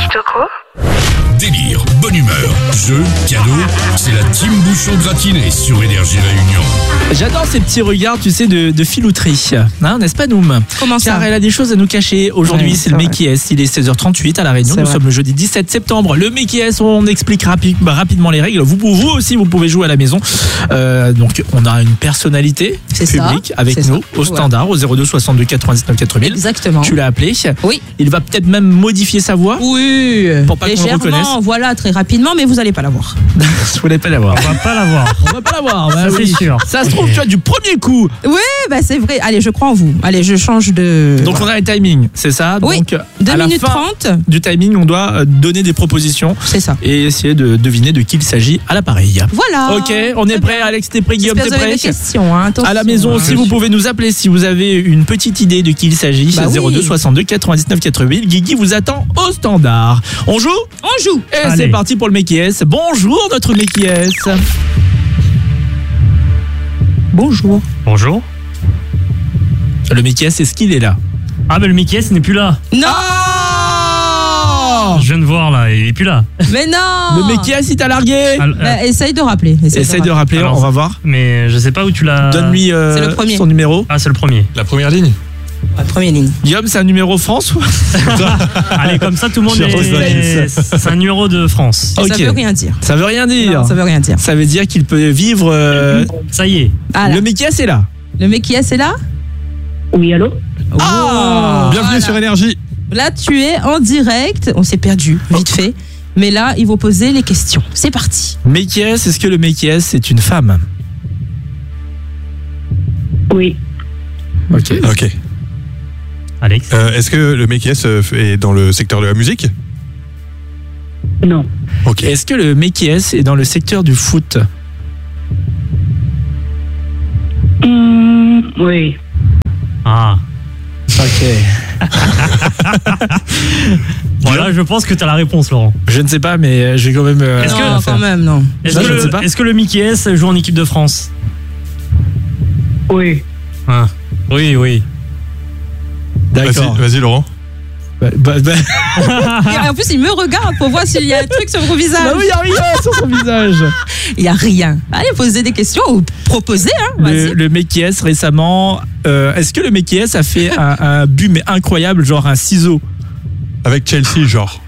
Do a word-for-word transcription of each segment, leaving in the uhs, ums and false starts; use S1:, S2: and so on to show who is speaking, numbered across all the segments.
S1: Kitoko.
S2: Délire, bonne humeur, jeux, cadeaux, c'est la team Bouchon gratinée sur Énergie Réunion.
S3: J'adore ces petits regards, tu sais, de, de filouterie, hein, n'est-ce pas Noum?
S4: Comment ça?
S3: Car elle a des choses à nous cacher. Aujourd'hui,
S4: Ouais,
S3: c'est le
S4: c'est
S3: Meki S. Il est seize heures trente-huit à La Réunion.
S4: C'est
S3: Nous
S4: vrai.
S3: sommes le jeudi dix-sept septembre. Le Meki S, on explique rapi- bah, rapidement les règles. Vous, vous aussi, vous pouvez jouer à la maison. Euh, donc, on a une personnalité
S4: C'est ça,
S3: publique avec
S4: c'est
S3: nous
S4: ça.
S3: au standard au zéro deux soixante-deux quatre-vingt-dix-neuf quatre mille.
S4: Exactement.
S3: Tu l'as appelé.
S4: Oui.
S3: Il va peut-être même modifier sa voix.
S4: Oui.
S3: Pour pas qu'on le
S4: Légèrement,
S3: reconnaisse.
S4: voilà, très rapidement, mais vous n'allez pas l'avoir.
S3: Je voulais pas l'avoir.
S5: On va pas l'avoir.
S3: On va pas l'avoir. Bah
S5: Ça,
S3: oui.
S5: c'est sûr.
S3: Ça se trouve, tu as du premier coup.
S4: Oui, bah c'est vrai. Allez, je crois en vous. Allez, je change de.
S3: Donc on a un timing, c'est ça.
S4: Oui.
S3: Donc
S4: deux
S3: à la
S4: minutes
S3: fin
S4: trente.
S3: du timing, on doit euh, donner des propositions
S4: C'est ça.
S3: et essayer de deviner de qui il s'agit à l'appareil.
S4: Voilà.
S3: Ok, on est
S4: Très
S3: prêt,
S4: bien.
S3: Alex, t'es prêt, Guillaume,
S4: J'espère
S3: t'es
S4: que vous avez
S3: prêt
S4: des questions, hein, attention.
S3: À la maison aussi, vous pouvez nous appeler si vous avez une petite idée de qui il s'agit.
S4: Bah oui.
S3: zéro deux soixante-deux quatre-vingt-dix-neuf quatre mille. Guigui vous attend au standard. On joue
S4: On joue.
S3: et
S5: Allez.
S3: c'est parti pour le Meki S. Bonjour notre Meki S.
S4: Bonjour.
S5: Bonjour.
S3: Le Meki S, est-ce qu'il est là?
S5: Ah, mais le Mickey S n'est plus là.
S4: Non.
S3: Ah
S5: Je viens de voir là, il est plus là.
S4: Mais non.
S3: Le Meki S, il t'a largué.
S5: Alors, euh,
S4: Bah, essaye de rappeler.
S3: Essaye de rappeler,
S5: Alors,
S3: on va voir.
S5: mais je sais pas où tu l'as.
S3: Donne-lui euh,
S4: C'est le premier.
S3: son numéro.
S5: Ah, c'est le premier.
S2: La première ligne.
S4: La première ligne.
S3: Guillaume, c'est un numéro France ou...
S5: Allez, comme ça, tout le monde
S3: Je
S5: est. C'est un numéro de France.
S4: Et
S3: Ok.
S4: Ça veut rien dire.
S3: Ça veut rien dire.
S4: Non, ça veut rien dire.
S3: Ça veut dire qu'il peut vivre. euh,
S5: Ça y est.
S4: Ah, là.
S3: Le Meki S est là.
S4: Le mec qui est, c'est là.
S6: Oui, allô?
S3: Ah
S4: Oh,
S2: Bienvenue
S4: voilà.
S2: sur Énergie.
S4: Là, tu es en direct. On s'est perdu, vite fait. Mais là, ils vont poser les questions. C'est parti.
S3: Meki S, est-ce que le Meki S c'est une femme?
S6: Oui.
S3: Ok.
S7: Ok.
S5: Alex.
S7: Euh, Est-ce que le Meki S euh, est dans le secteur de la musique?
S6: Non.
S7: Ok.
S3: Est-ce que le Meki S est dans le secteur du foot?
S6: Hum, oui.
S5: Ah.
S3: Ok.
S5: Voilà, je pense que tu as la réponse, Laurent.
S3: Je ne sais pas, mais je vais quand même. euh,
S5: Est-ce que-
S3: la
S4: Non,
S3: faire.
S4: quand même, non.
S5: Est-ce
S3: Non,
S5: que,
S3: je ne sais
S5: le-
S3: pas.
S5: est-ce que le Mickey S joue en équipe de France?
S6: Oui.
S5: Ah. Oui, oui.
S3: D'accord.
S7: Vas-y, vas-y, Laurent.
S3: Bah, bah, bah-
S4: Et en plus, il me regarde pour voir s'il y a un truc sur mon visage.
S3: Bah oui, il n'y a rien sur son visage.
S4: Il n'y a rien. Allez, posez des questions ou proposez. Hein.
S3: Le,
S4: Vas-y.
S3: le Meki S récemment. euh, Est-ce que le Meki S a fait un, un but mais incroyable, genre un ciseau?
S7: Avec Chelsea, genre.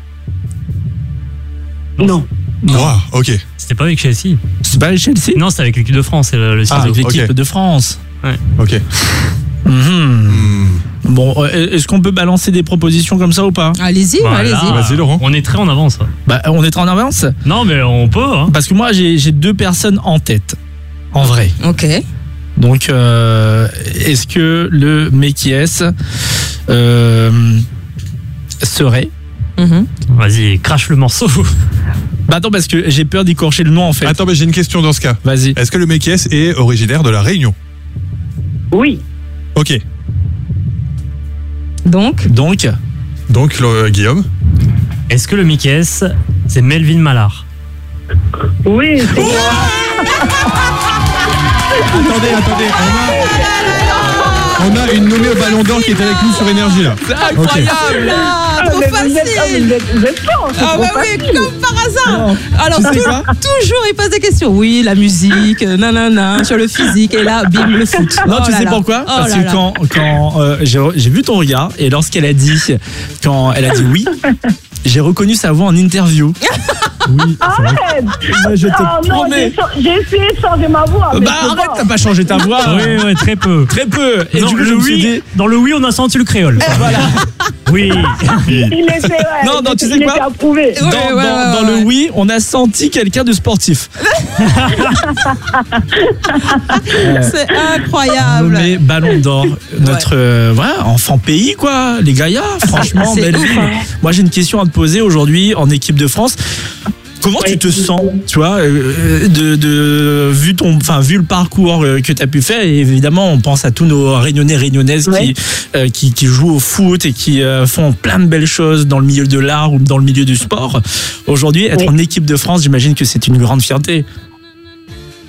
S6: Non.
S7: Wow, ok.
S5: C'était pas avec Chelsea.
S3: C'est pas Chelsea?
S5: Non, c'était avec l'équipe de France. C'est le, le
S7: Ah,
S3: Avec l'équipe
S7: ok.
S3: de France.
S7: Ok.
S3: Mhm.
S7: Hmm.
S3: Bon, euh, est-ce qu'on peut balancer des propositions comme ça ou pas?
S4: Allez-y,
S5: Voilà.
S4: allez-y.
S7: Vas-y, Laurent.
S5: On est très en avance. là.
S3: Bah, on est en avance.
S5: Non, mais on peut. Hein.
S3: Parce que moi, j'ai j'ai deux personnes en tête. En vrai.
S4: Ok.
S3: Donc, euh, est-ce que le Meki S euh, serait...
S4: Mhm.
S5: Vas-y, crache le morceau.
S3: Bah attends, parce que j'ai peur d'écorcher le nom en fait.
S7: Attends, mais j'ai une question dans ce cas.
S3: Vas-y.
S7: Est-ce que le Meki S est originaire de la Réunion?
S6: Oui.
S7: Ok.
S4: Donc,
S3: Donc,
S7: Donc, le- Guillaume.
S5: Est-ce que le Mickey S, c'est Melvin Mallard?
S6: Oui, c'est
S7: Attendez, attendez. On a, on a une nommée au Ballon d'Or qui est avec nous sur Énergie, là.
S3: c'est incroyable.
S4: ah, trop
S6: mais vous êtes, ah, vous
S4: facile.
S6: êtes, vous êtes fort, c'est
S4: Ah
S6: trop
S4: bah oui,
S6: facile.
S4: comme par hasard.
S3: Non.
S4: Alors,
S3: Tu sais
S4: tou-
S3: quoi
S4: toujours, il pose des questions. Oui, la musique, euh, nanana, sur le physique, et là, bim, le foot.
S3: Non,
S4: Oh
S3: tu
S4: là
S3: sais
S4: là.
S3: pourquoi?
S4: Oh
S3: Parce
S4: là
S3: que
S4: là.
S3: quand, quand euh, j'ai j'ai vu ton regard et lorsqu'elle a dit, quand elle a dit oui, j'ai reconnu sa voix en interview. Oui, c'est vrai.
S6: Arrête.
S3: Moi, je te
S6: Oh non,
S3: promets.
S6: j'ai cha- j'ai essayé de changer ma voix. mais
S3: Bah
S6: c'est
S3: arrête,
S6: pas.
S3: t'as pas changé ta voix.
S5: Oui, oui, très peu.
S3: Très peu. Et
S5: dans,
S3: du coup,
S5: le
S3: je me suis
S5: oui,
S3: dit,
S5: dans le oui, on a senti le créole.
S3: voilà.
S5: Oui.
S6: Il était, ouais,
S3: Non, non,
S6: il
S3: tu
S6: était-
S3: sais
S6: il
S3: quoi
S6: était approuvé.
S3: Dans,
S4: Ouais,
S3: dans-
S4: ouais, ouais,
S3: dans
S4: ouais.
S3: le oui, on a senti quelqu'un de sportif.
S4: C'est incroyable.
S3: Nommé Ballon d'Or, notre euh, voilà, enfant pays quoi, les gaillards. Franchement,
S4: C'est
S3: belle
S4: ouf,
S3: vie.
S4: hein.
S3: Moi, j'ai une question à te poser aujourd'hui en équipe de France. Comment tu te sens, tu vois, euh, de, de vu ton, enfin vu le parcours euh, que tu as pu faire, et évidemment on pense à tous nos Réunionnais, Réunionnaises
S6: Ouais.
S3: qui, euh, qui qui jouent au foot et qui euh, font plein de belles choses dans le milieu de l'art ou dans le milieu du sport. Aujourd'hui, être
S6: Oui.
S3: en équipe de France, j'imagine que c'est une grande fierté.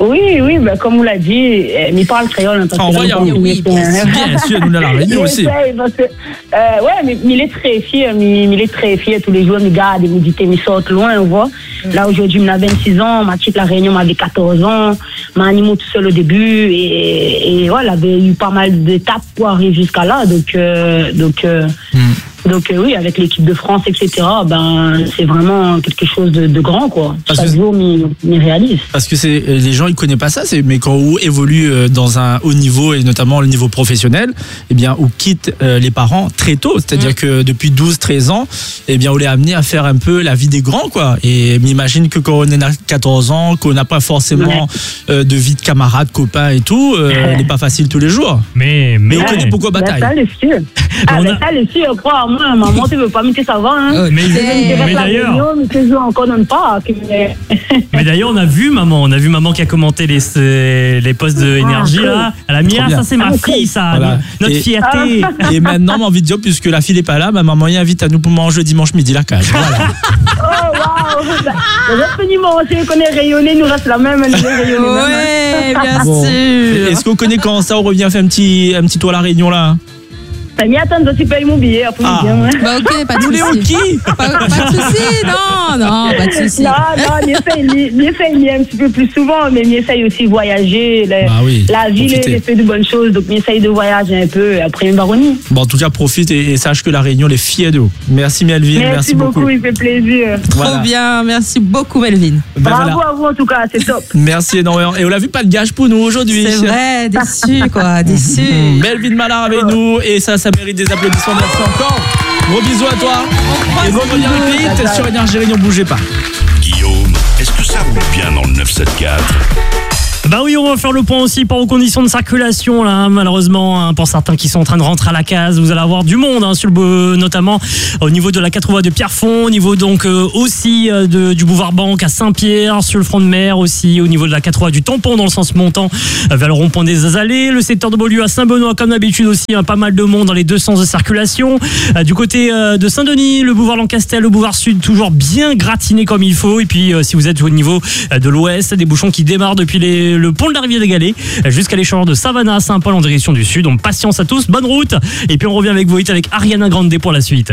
S6: Oui, oui, ben, comme on l'a dit, elle me parle créole. Hein, parce
S3: Ah,
S6: que
S3: envoyez,
S6: là,
S3: oui,
S6: on-
S3: oui,
S6: on-
S3: bien sûr, nous, à la Réunion
S6: Il
S3: aussi.
S6: essaye, parce que, euh, ouais, mais, mais il est très fier, mais, mais il est très fier. Tous les jours, il me garde, il me dit, il sort loin, on voit. Là, aujourd'hui, il a vingt-six ans, ma petite, la Réunion, m'avait quatorze ans, m'a animé tout seul au début, et, et voilà, il avait eu pas mal d'étapes pour arriver jusqu'à là, donc, euh, donc, euh,
S3: Mm.
S6: donc euh, oui, avec l'équipe de France, et cetera, ben, c'est vraiment quelque chose de, de grand, quoi.
S3: Parce
S6: Chaque
S3: que-
S6: jour, m'y m'y réalise.
S3: Parce que c'est les gens ils connaissent pas ça, c'est mais quand on évolue euh, dans un haut niveau et notamment le niveau professionnel, eh bien on quitte euh, les parents très tôt, c'est-à-dire
S4: Mm.
S3: que depuis douze treize ans, eh bien on les a amenés à faire un peu la vie des grands quoi. Et m'imagine que quand on est à quatorze ans, qu'on n'a pas forcément euh, de vie de camarades, copains et tout, euh, elle n'est pas facile tous les jours.
S5: Mais, mais,
S3: Mais on connaît pourquoi
S6: Ben,
S3: bataille.
S6: ça, le sûr. Ah,
S5: on
S6: ben,
S5: a-
S6: ça, le sûr, crois-moi, maman, tu veux pas me ça va, hein.
S5: mais,
S6: Je vais
S5: mais
S6: faire la
S5: d'ailleurs,
S6: réunion, mais ce jour encore donne pas. que-
S5: mais d'ailleurs, on a vu maman, on a vu maman qui a commenté les, les postes de énergie
S6: cool.
S5: là. Elle a mis,
S3: Trop
S5: ah,
S3: bien.
S5: ça c'est ma
S6: Ah,
S5: fille,
S6: cool.
S5: ça,
S3: Voilà.
S5: notre
S3: Et-
S5: fierté.
S3: Et maintenant, j'ai envie de dire, puisque la fille n'est pas là, ma maman y invite à nous pour manger dimanche midi la cage. Voilà.
S6: Oh, waouh! Le reste du monde, qu'on est rayonné, nous reste la même, elle est rayonnée.
S4: Ouais, bien
S3: Bon.
S4: sûr.
S3: Est-ce qu'on connaît quand ça on revient faire un petit, un petit tour à la Réunion là?
S6: T'as mis attendre, tu payes mon billet, après,
S3: Ah.
S6: bien, ouais.
S4: Bah ok, pas de
S3: Vous voulez au
S4: souci.
S3: qui?
S4: Pas, pas de souci, non, non, pas de souci.
S6: Non, non, il essaye, il essaye il y a un petit peu plus souvent, mais il essaye aussi de voyager. La,
S3: Bah oui,
S6: la ville,
S3: profitez.
S6: il fait de bonnes choses, donc il essaye de voyager un peu, et après une baronnie.
S3: Bon, en tout cas, profite et, et sache que la Réunion est fière de vous. Merci Melvin,
S6: Merci,
S3: merci,
S6: beaucoup, il fait plaisir.
S4: Trop
S3: Voilà.
S4: bien, merci beaucoup Melvin.
S3: Ben
S6: Bravo
S3: voilà.
S6: à vous, en tout cas, c'est top.
S3: Merci énormément. Et on l'a vu, pas de gage pour nous aujourd'hui.
S4: C'est vrai, déçu quoi, déçu.
S3: Melvin Mallard avec nous et ça, ça mérite des applaudissements. Merci encore. Gros bisous à toi. Et bon revient vite sur Énergie Réunion, bougez pas.
S2: Guillaume, est-ce que ça roule bien dans le neuf cent soixante-quatre?
S5: Bah oui, on va faire le point aussi par aux conditions de circulation là, hein, malheureusement hein, pour certains qui sont en train de rentrer à la case, vous allez avoir du monde hein, sur le be- notamment au niveau de la quatre voies de Pierrefonds, au niveau donc euh, aussi euh, de, du boulevard Banque à Saint-Pierre, sur le front de mer aussi, au niveau de la quatre voies du Tampon dans le sens montant euh, vers le rond-point des Azalées, le secteur de Beaulieu à Saint-Benoît comme d'habitude aussi, hein, pas mal de monde dans les deux sens de circulation. Euh, du côté euh, de Saint-Denis, le boulevard Lancastel, le boulevard Sud toujours bien gratiné comme il faut, et puis euh, si vous êtes au niveau euh, de l'ouest, des bouchons qui démarrent depuis les, le pont de la rivière des Galets jusqu'à l'échange de Savannah à Saint-Paul en direction du sud. Donc patience à tous, bonne route, et puis on revient avec vous avec Ariana Grande pour la suite.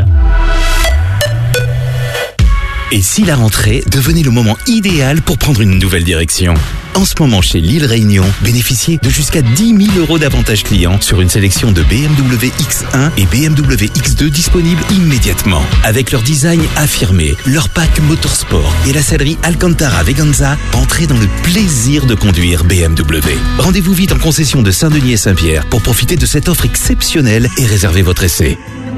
S1: Et si la rentrée devenait le moment idéal pour prendre une nouvelle direction? En ce moment, chez Lille Réunion, bénéficiez de jusqu'à dix mille euros d'avantages clients sur une sélection de B M W X un et B M W X deux disponibles immédiatement. Avec leur design affirmé, leur pack motorsport et la sellerie Alcantara Veganza, entrez dans le plaisir de conduire B M W. Rendez-vous vite en concession de Saint-Denis et Saint-Pierre pour profiter de cette offre exceptionnelle et réserver votre essai.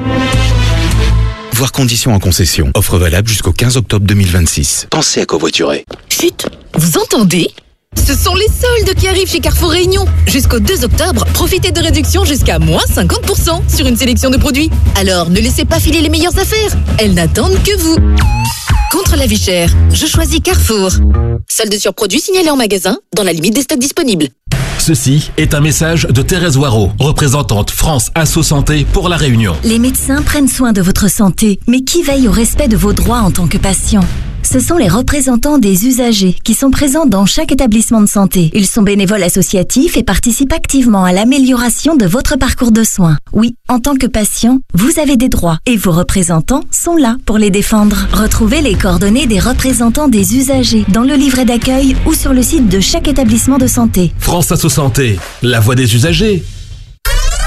S1: Voir conditions en concession. Offre valable jusqu'au quinze octobre deux mille vingt-six. Pensez à covoiturer.
S8: Chut, vous entendez? Ce sont les soldes qui arrivent chez Carrefour Réunion. Jusqu'au deux octobre, profitez de réductions jusqu'à moins cinquante pour cent sur une sélection de produits. Alors ne laissez pas filer les meilleures affaires. Elles n'attendent que vous. Contre la vie chère, je choisis Carrefour. Soldes sur produits signalés en magasin, dans la limite des stocks disponibles.
S9: Ceci est un message de Thérèse Waro, représentante France Asso Santé pour La Réunion.
S10: Les médecins prennent soin de votre santé, mais qui veille au respect de vos droits en tant que patient? Ce sont les représentants des usagers qui sont présents dans chaque établissement de santé. Ils sont bénévoles associatifs et participent activement à l'amélioration de votre parcours de soins. Oui, en tant que patient, vous avez des droits et vos représentants sont là pour les défendre. Retrouvez les coordonnées des représentants des usagers dans le livret d'accueil ou sur le site de chaque établissement de santé.
S9: France Asso Santé, la voix des usagers,